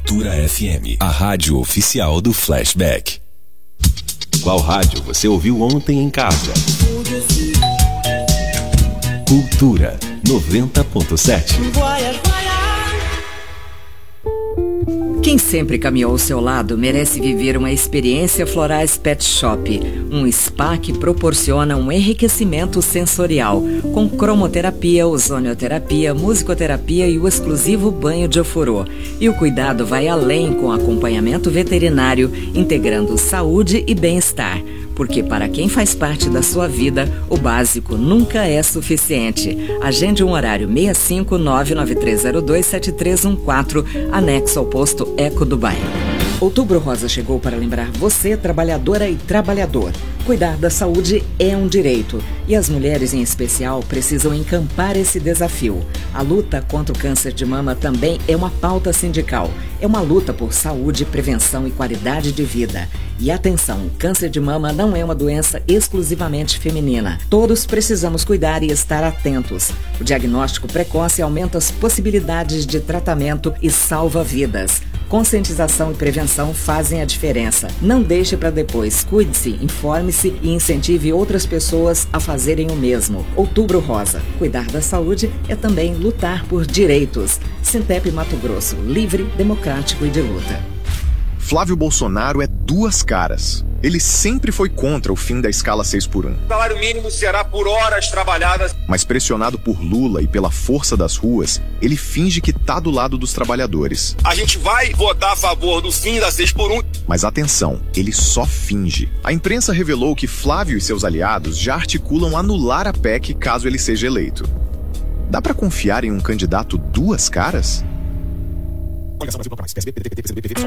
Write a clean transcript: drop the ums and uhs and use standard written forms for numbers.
Cultura FM, a rádio oficial do Flashback. Qual rádio você ouviu ontem em casa? Cultura 90.7. Quem sempre caminhou ao seu lado merece viver uma experiência Florais Pet Shop, um spa que proporciona um enriquecimento sensorial, com cromoterapia, ozonioterapia, musicoterapia e o exclusivo banho de ofurô. E o cuidado vai além com acompanhamento veterinário, integrando saúde e bem-estar. Porque para quem faz parte da sua vida, o básico nunca é suficiente. Agende um horário 65-99302-7314, anexo ao posto Eco do Bairro. Outubro Rosa chegou para lembrar você, trabalhadora e trabalhador. Cuidar da saúde é um direito e as mulheres em especial precisam encampar esse desafio. A luta contra o câncer de mama também é uma pauta sindical. É uma luta por saúde, prevenção e qualidade de vida. E atenção, o câncer de mama não é uma doença exclusivamente feminina. Todos precisamos cuidar e estar atentos. O diagnóstico precoce aumenta as possibilidades de tratamento e salva vidas. Conscientização e prevenção fazem a diferença. Não deixe para depois. Cuide-se, informe-se e incentive outras pessoas a fazerem o mesmo. Outubro Rosa. Cuidar da saúde é também lutar por direitos. Sintep Mato Grosso. Livre, democrático e de luta. Flávio Bolsonaro é duas caras. Ele sempre foi contra o fim da escala 6x1. O salário mínimo será por horas trabalhadas. Mas pressionado por Lula e pela força das ruas, ele finge que tá do lado dos trabalhadores. A gente vai votar a favor do fim da 6x1. Mas atenção, ele só finge. A imprensa revelou que Flávio e seus aliados já articulam anular a PEC caso ele seja eleito. Dá pra confiar em um candidato duas caras? Coligação Brasil Bloco Mais, PSB, PDT, PCdoB, PV,